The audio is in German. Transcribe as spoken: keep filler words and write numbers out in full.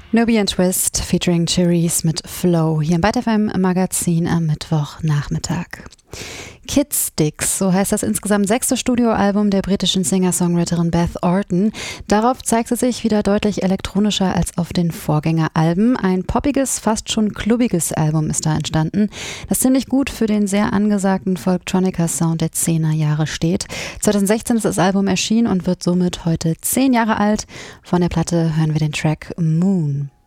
Nubian Twist featuring Cherise mit Flow hier im ByteF M Magazin am Mittwochnachmittag. Kidsticks, so heißt das insgesamt sechste Studioalbum der britischen Singer-Songwriterin Beth Orton. Darauf zeigt sie sich wieder deutlich elektronischer als auf den Vorgängeralben. Ein poppiges, fast schon klubbiges Album ist da entstanden, das ziemlich gut für den sehr angesagten Folktronica-Sound der zehner Jahre steht. zwanzig sechzehn ist das Album erschienen und wird somit heute zehn Jahre alt. Von der Platte hören wir den Track Moon.